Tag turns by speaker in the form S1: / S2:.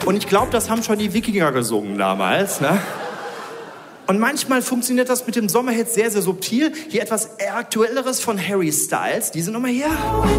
S1: Und ich glaube, das haben schon die Wikinger gesungen damals, ne? Und manchmal funktioniert das mit dem Sommerhit sehr, sehr subtil. Hier etwas Aktuelleres von Harry Styles. Diese Nummer hier.